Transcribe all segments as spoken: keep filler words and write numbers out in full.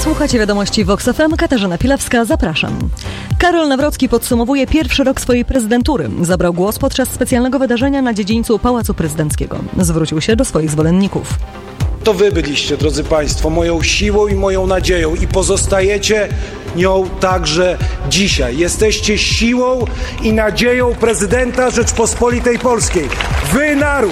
Słuchacie wiadomości Vox F M. Katarzyna Pilewska, zapraszam. Karol Nawrocki podsumowuje pierwszy rok swojej prezydentury. Zabrał głos podczas specjalnego wydarzenia na dziedzińcu Pałacu Prezydenckiego. Zwrócił się do swoich zwolenników. To wy byliście, drodzy Państwo, moją siłą i moją nadzieją i pozostajecie nią także dzisiaj. Jesteście siłą i nadzieją prezydenta Rzeczpospolitej Polskiej. Wy, naród!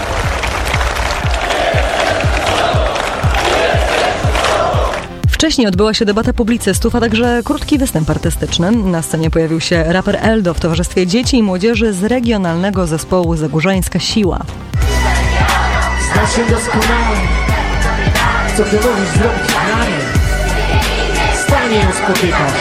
Wcześniej odbyła się debata publicystów, a także krótki występ artystyczny. Na scenie pojawił się raper Eldo w towarzystwie dzieci i młodzieży z regionalnego zespołu Zagórzańska Siła. Znasz się doskonale, co ty możesz zrobić w ramię. Stanie ją spotykać.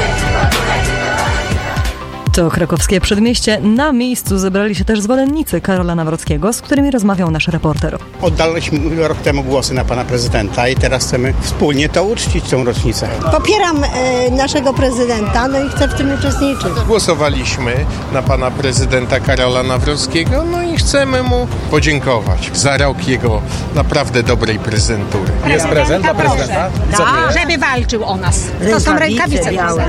To krakowskie przedmieście. Na miejscu zebrali się też zwolennicy Karola Nawrockiego, z którymi rozmawiał nasz reporter. Oddaliśmy rok temu głosy na pana prezydenta i teraz chcemy wspólnie to uczcić, tą rocznicę. Popieram e, naszego prezydenta, no i chcę w tym uczestniczyć. Głosowaliśmy na pana prezydenta Karola Nawrockiego, no i chcemy mu podziękować za rok jego naprawdę dobrej prezydentury. Jest prezent dla prezydenta? Tak, żeby walczył o nas. To są rękawice białe.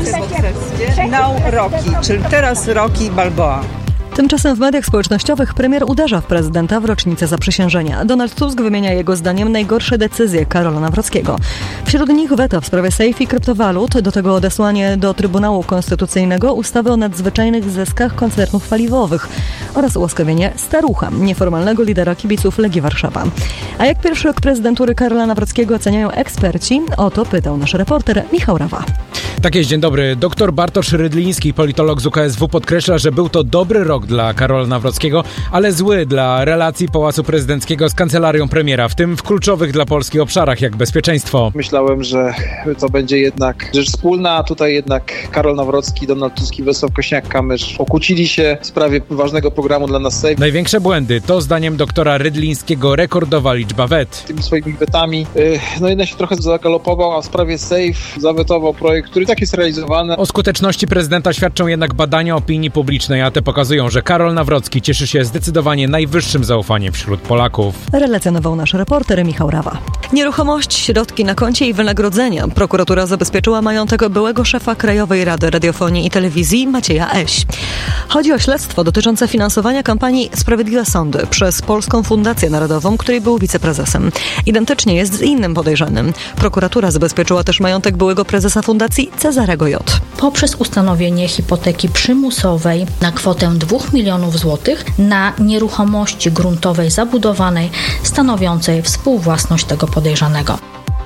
Finał Rocky, czyli teraz Rocky Balboa. Tymczasem w mediach społecznościowych premier uderza w prezydenta w rocznicę zaprzysiężenia. Donald Tusk wymienia jego zdaniem najgorsze decyzje Karola Nawrockiego. Wśród nich weto w sprawie sejfu i kryptowalut, do tego odesłanie do Trybunału Konstytucyjnego ustawy o nadzwyczajnych zyskach koncernów paliwowych oraz ułaskawienie starucha, nieformalnego lidera kibiców Legii Warszawa. A jak pierwszy rok prezydentury Karola Nawrockiego oceniają eksperci? O to pytał nasz reporter Michał Rawa. Tak jest, dzień dobry. Doktor Bartosz Rydliński, politolog z U K S W, podkreśla, że był to dobry rok dla Karola Nawrockiego, ale zły dla relacji Pałacu Prezydenckiego z kancelarią premiera, w tym w kluczowych dla Polski obszarach jak bezpieczeństwo. Myślałem, że to będzie jednak rzecz wspólna, a tutaj jednak Karol Nawrocki, Donald Tusk i Władysław Kosiniak-Kamysz pokłócili się w sprawie ważnego programu dla nas Sejm. Największe błędy to zdaniem doktora Rydlińskiego rekordowa liczba wet. Tymi swoimi wetami, no jednak się trochę zagalopował, a w sprawie Sejf zawetował projekt, który tak jest realizowany. O skuteczności prezydenta świadczą jednak badania opinii publicznej, a te pokazują, że Karol Nawrocki cieszy się zdecydowanie najwyższym zaufaniem wśród Polaków. Relacjonował nasz reporter Michał Rawa. Nieruchomość, środki na koncie i wynagrodzenia. Prokuratura zabezpieczyła majątek byłego szefa Krajowej Rady Radiofonii i Telewizji Macieja Eś. Chodzi o śledztwo dotyczące finansowania kampanii Sprawiedliwe Sądy przez Polską Fundację Narodową, której był wiceprezesem. Identycznie jest z innym podejrzanym. Prokuratura zabezpieczyła też majątek byłego prezesa fundacji Cezarego J. Poprzez ustanowienie hipoteki przymusowej na kwotę dwóch milionów złotych na nieruchomości gruntowej zabudowanej stanowiącej współwłasność tego podejrzanego.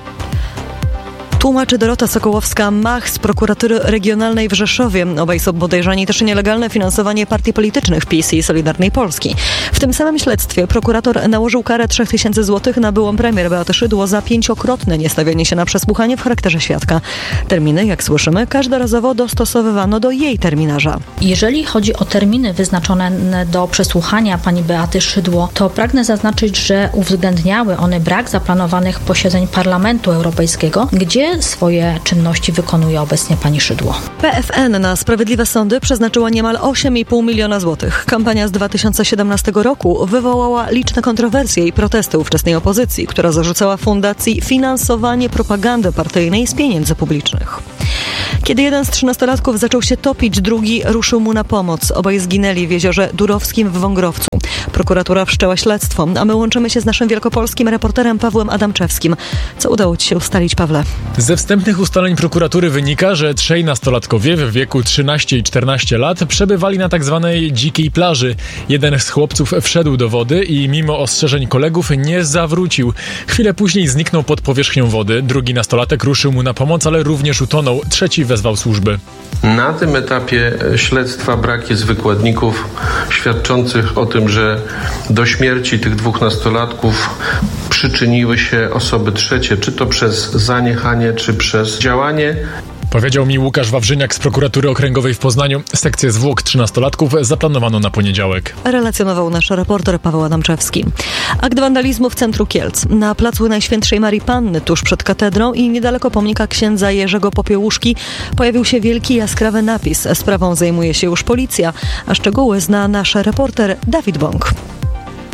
Tłumaczy Dorota Sokołowska-Mach z prokuratury regionalnej w Rzeszowie. Obaj są podejrzani też nielegalne finansowanie partii politycznych PiS i Solidarnej Polski. W tym samym śledztwie prokurator nałożył karę trzy tysiące złotych na byłą premier Beatę Szydło za pięciokrotne niestawianie się na przesłuchanie w charakterze świadka. Terminy, jak słyszymy, każdorazowo dostosowywano do jej terminarza. Jeżeli chodzi o terminy wyznaczone do przesłuchania pani Beaty Szydło, to pragnę zaznaczyć, że uwzględniały one brak zaplanowanych posiedzeń Parlamentu Europejskiego, gdzie swoje czynności wykonuje obecnie pani Szydło. P F N na Sprawiedliwe Sądy przeznaczyła niemal osiem i pół miliona złotych. Kampania z dwa tysiące siedemnastego roku wywołała liczne kontrowersje i protesty ówczesnej opozycji, która zarzucała fundacji finansowanie propagandy partyjnej z pieniędzy publicznych. Kiedy jeden z trzynastolatków zaczął się topić, drugi ruszył mu na pomoc. Obaj zginęli w jeziorze Durowskim w Wągrowcu. Prokuratura wszczęła śledztwo, a my łączymy się z naszym wielkopolskim reporterem Pawłem Adamczewskim. Co udało ci się ustalić, Pawle? Ze wstępnych ustaleń prokuratury wynika, że trzej nastolatkowie w wieku trzynaście i czternaście lat przebywali na tak zwanej dzikiej plaży. Jeden z chłopców wszedł do wody i mimo ostrzeżeń kolegów nie zawrócił. Chwilę później zniknął pod powierzchnią wody. Drugi nastolatek ruszył mu na pomoc, ale również utonął. Trzeci wezwał służby. Na tym etapie śledztwa brak jest wykładników świadczących o tym, że do śmierci tych dwóch nastolatków przyczyniły się osoby trzecie, czy to przez zaniechanie, czy przez działanie. Powiedział mi Łukasz Wawrzyniak z prokuratury okręgowej w Poznaniu. Sekcję zwłok trzynastolatków zaplanowano na poniedziałek. Relacjonował nasz reporter Paweł Adamczewski. Akt wandalizmu w centrum Kielc. Na placu Najświętszej Marii Panny, tuż przed katedrą i niedaleko pomnika księdza Jerzego Popiełuszki pojawił się wielki jaskrawy napis. Sprawą zajmuje się już policja, a szczegóły zna nasz reporter Dawid Bąk.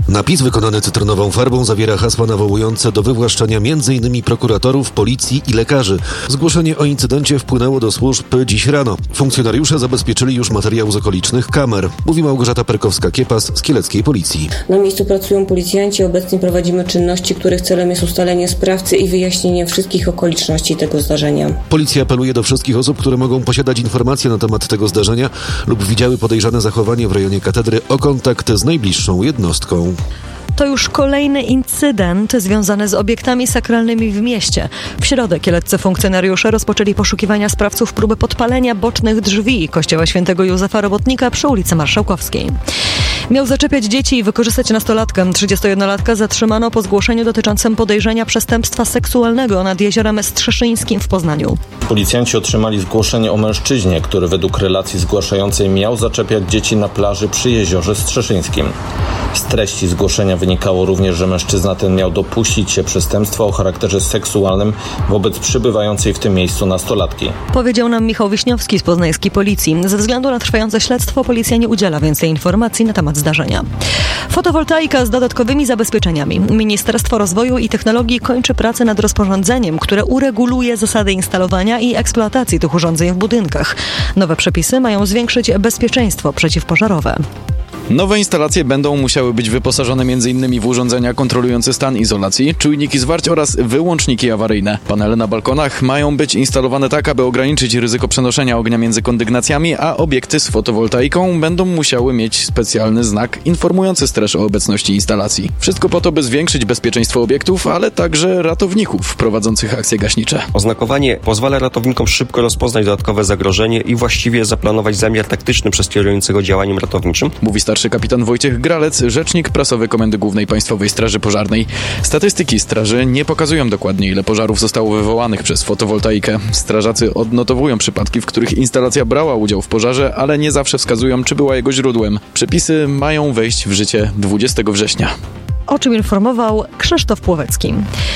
Napis wykonany cytrynową farbą zawiera hasła nawołujące do wywłaszczenia między innymi prokuratorów, policji i lekarzy. Zgłoszenie o incydencie wpłynęło do służb dziś rano. Funkcjonariusze zabezpieczyli już materiał z okolicznych kamer. Mówi Małgorzata Perkowska-Kiepas z kieleckiej policji. Na miejscu pracują policjanci. Obecnie prowadzimy czynności, których celem jest ustalenie sprawcy i wyjaśnienie wszystkich okoliczności tego zdarzenia. Policja apeluje do wszystkich osób, które mogą posiadać informacje na temat tego zdarzenia lub widziały podejrzane zachowanie w rejonie katedry, o kontakt z najbliższą jednostką. To już kolejny incydent związany z obiektami sakralnymi w mieście. W środę kieleccy funkcjonariusze rozpoczęli poszukiwania sprawców próby podpalenia bocznych drzwi kościoła świętego Józefa Robotnika przy ulicy Marszałkowskiej. Miał zaczepiać dzieci i wykorzystać nastolatkę. trzydziestojednolatka zatrzymano po zgłoszeniu dotyczącym podejrzenia przestępstwa seksualnego nad jeziorem Strzeszyńskim w Poznaniu. Policjanci otrzymali zgłoszenie o mężczyźnie, który według relacji zgłaszającej miał zaczepiać dzieci na plaży przy jeziorze Strzeszyńskim. Z treści zgłoszenia wynikało również, że mężczyzna ten miał dopuścić się przestępstwa o charakterze seksualnym wobec przybywającej w tym miejscu nastolatki. Powiedział nam Michał Wiśniowski z poznańskiej policji. Ze względu na trwające śledztwo policja nie udziela więcej informacji na temat zdarzenia. Fotowoltaika z dodatkowymi zabezpieczeniami. Ministerstwo Rozwoju i Technologii kończy pracę nad rozporządzeniem, które ureguluje zasady instalowania i eksploatacji tych urządzeń w budynkach. Nowe przepisy mają zwiększyć bezpieczeństwo przeciwpożarowe. Nowe instalacje będą musiały być wyposażone m in w urządzenia kontrolujące stan izolacji, czujniki zwarć oraz wyłączniki awaryjne. Panele na balkonach mają być instalowane tak, aby ograniczyć ryzyko przenoszenia ognia między kondygnacjami, a obiekty z fotowoltaiką będą musiały mieć specjalny znak informujący straż o obecności instalacji. Wszystko po to, by zwiększyć bezpieczeństwo obiektów, ale także ratowników prowadzących akcje gaśnicze. Oznakowanie pozwala ratownikom szybko rozpoznać dodatkowe zagrożenie i właściwie zaplanować zamiar taktyczny przez kierującego działaniem ratowniczym. Mówi starszy kapitan Wojciech Gralec, rzecznik prasowy Komendy Głównej Państwowej Straży Pożarnej. Statystyki straży nie pokazują dokładnie, ile pożarów zostało wywołanych przez fotowoltaikę. Strażacy odnotowują przypadki, w których instalacja brała udział w pożarze, ale nie zawsze wskazują, czy była jego źródłem. Przepisy mają wejść w życie dwudziestego września. O czym informował Krzysztof Płowecki.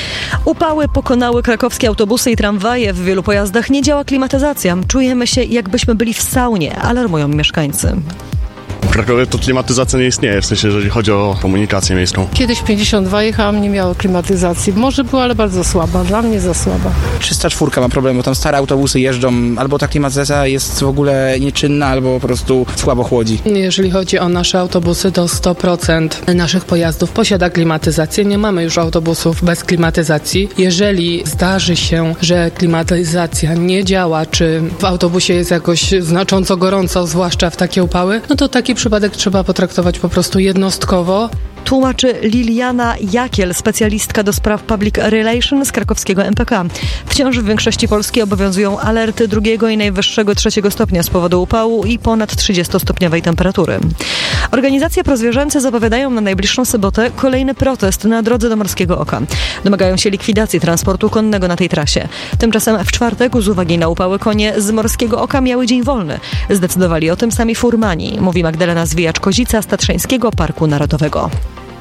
Upały pokonały krakowskie autobusy i tramwaje. W wielu pojazdach nie działa klimatyzacja. Czujemy się, jakbyśmy byli w saunie, alarmują mieszkańcy. W Krakowie to klimatyzacja nie istnieje, w sensie jeżeli chodzi o komunikację miejską. Kiedyś pięćdziesiąt dwa jechałam, nie miało klimatyzacji. Może była, ale bardzo słaba. Dla mnie za słaba. trzysta cztery ma problem, bo tam stare autobusy jeżdżą, albo ta klimatyzacja jest w ogóle nieczynna, albo po prostu słabo chłodzi. Jeżeli chodzi o nasze autobusy, to sto procent naszych pojazdów posiada klimatyzację. Nie mamy już autobusów bez klimatyzacji. Jeżeli zdarzy się, że klimatyzacja nie działa, czy w autobusie jest jakoś znacząco gorąco, zwłaszcza w takie upały, no to taki przypadek trzeba potraktować po prostu jednostkowo. Tłumaczy Liliana Jakiel, specjalistka do spraw public relations z krakowskiego M P K. Wciąż w większości Polski obowiązują alerty drugiego i najwyższego trzeciego stopnia z powodu upału i ponad trzydziestostopniowej temperatury. Organizacje prozwierzęce zapowiadają na najbliższą sobotę kolejny protest na drodze do Morskiego Oka. Domagają się likwidacji transportu konnego na tej trasie. Tymczasem w czwartek z uwagi na upały konie z Morskiego Oka miały dzień wolny. Zdecydowali o tym sami furmani, mówi Magdalena Zwijacz-Kozica z Tatrzańskiego Parku Narodowego.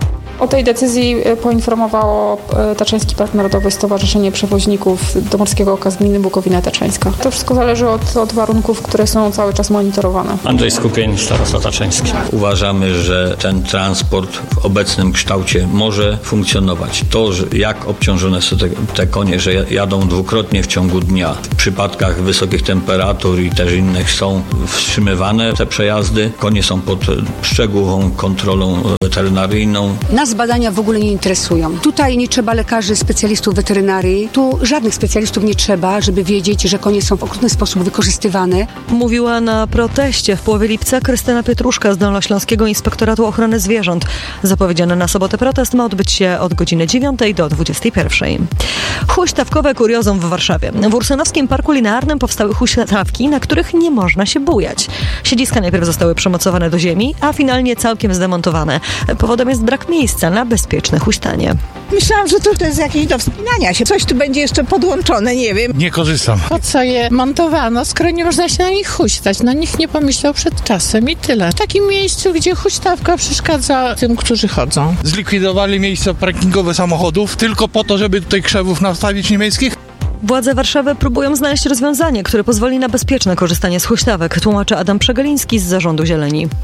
O tej decyzji poinformowało Tatrzański Park Narodowy, Stowarzyszenie Przewoźników do Morskiego Oka z gminy Bukowina Tatrzańska. To wszystko zależy od, od warunków, które są cały czas monitorowane. Andrzej Skupień, starosta tatrzański. Uważamy, że ten transport w obecnym kształcie może funkcjonować. To, że jak obciążone są te, te konie, że jadą dwukrotnie w ciągu dnia. W przypadkach wysokich temperatur i też innych są wstrzymywane te przejazdy. Konie są pod szczegółową kontrolą weterynaryjną. Nas badania w ogóle nie interesują. Tutaj nie trzeba lekarzy, specjalistów weterynarii. Tu żadnych specjalistów nie trzeba, żeby wiedzieć, że konie są w okrutny sposób wykorzystywane. Mówiła na proteście w połowie lipca Krystyna Pietruszka z Dolnośląskiego Inspektoratu Ochrony Zwierząt. Zapowiedziany na sobotę protest ma odbyć się od godziny dziewiątej do dwudziestej pierwszej. Huśtawkowe kuriozum w Warszawie. W Ursynowskim Parku Linearnym powstały huśtawki, na których nie można się bujać. Siedziska najpierw zostały przymocowane do ziemi, a finalnie całkiem zdemontowane. Powodem jest brak miejsca na bezpieczne huśtanie. Myślałam, że to jest jakieś do wspinania się. Coś tu będzie jeszcze podłączone, nie wiem. Nie korzystam. Po co je montowano, skoro nie można się na nich huśtać? Na nich nie pomyślał przed czasem i tyle. W takim miejscu, gdzie huśtawka przeszkadza tym, którzy chodzą. Zlikwidowali miejsca parkingowe samochodów tylko po to, żeby tutaj krzewów nastawić niemieckich. Władze Warszawy próbują znaleźć rozwiązanie, które pozwoli na bezpieczne korzystanie z huśtawek, tłumaczy Adam Przegaliński z Zarządu Zieleni.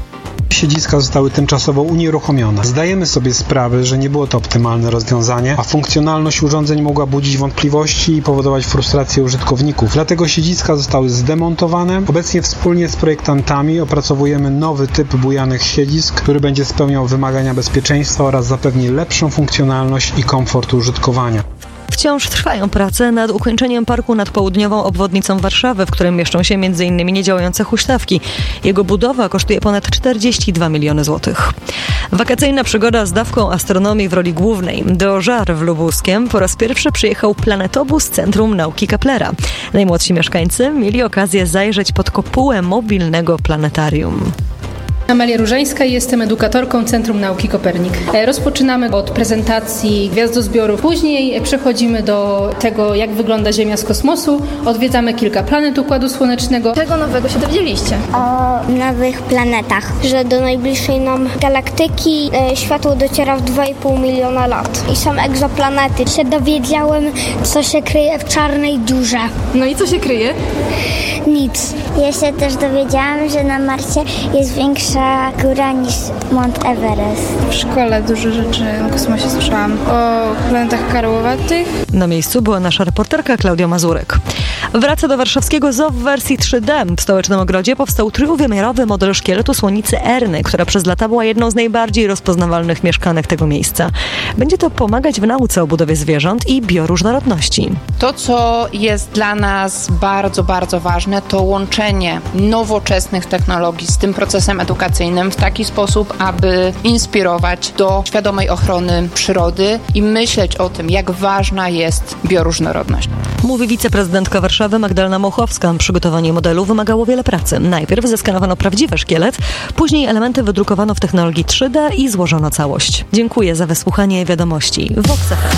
Siedziska zostały tymczasowo unieruchomione. Zdajemy sobie sprawę, że nie było to optymalne rozwiązanie, a funkcjonalność urządzeń mogła budzić wątpliwości i powodować frustrację użytkowników. Dlatego siedziska zostały zdemontowane. Obecnie wspólnie z projektantami opracowujemy nowy typ bujanych siedzisk, który będzie spełniał wymagania bezpieczeństwa oraz zapewni lepszą funkcjonalność i komfort użytkowania. Wciąż trwają prace nad ukończeniem parku nad południową obwodnicą Warszawy, w którym mieszczą się między innymi niedziałające huśtawki. Jego budowa kosztuje ponad czterdzieści dwa miliony złotych. Wakacyjna przygoda z dawką astronomii w roli głównej. Do Żar w Lubuskiem po raz pierwszy przyjechał planetobus Centrum Nauki Keplera. Najmłodsi mieszkańcy mieli okazję zajrzeć pod kopułę mobilnego planetarium. Amelia Różańska, jestem edukatorką Centrum Nauki Kopernik. Rozpoczynamy od prezentacji gwiazdozbiorów, później przechodzimy do tego, jak wygląda Ziemia z kosmosu, odwiedzamy kilka planet Układu Słonecznego. Czego nowego się dowiedzieliście? O nowych planetach, że do najbliższej nam galaktyki e, światło dociera w dwa i pół miliona lat. I są egzoplanety. Się dowiedziałem, co się kryje w czarnej dziurze. No i co się kryje? Nic. Ja się też dowiedziałam, że na Marsie jest większa góra niż Mount Everest. W szkole dużo rzeczy o kosmosie słyszałam. O planetach karłowatych. Na miejscu była nasza reporterka Klaudia Mazurek. Wraca do warszawskiego zoo w wersji trzy D. W stołecznym ogrodzie powstał trójwymiarowy model szkieletu słonicy Erny, która przez lata była jedną z najbardziej rozpoznawalnych mieszkanek tego miejsca. Będzie to pomagać w nauce o budowie zwierząt i bioróżnorodności. To, co jest dla nas bardzo, bardzo ważne, to łączenie nowoczesnych technologii z tym procesem edukacyjnym w taki sposób, aby inspirować do świadomej ochrony przyrody i myśleć o tym, jak ważna jest bioróżnorodność. Mówi wiceprezydentka Warszawy Magdalena Mochowska. Przygotowanie modelu wymagało wiele pracy. Najpierw zeskanowano prawdziwy szkielet, później elementy wydrukowano w technologii trzy D i złożono całość. Dziękuję za wysłuchanie wiadomości. Vox F M.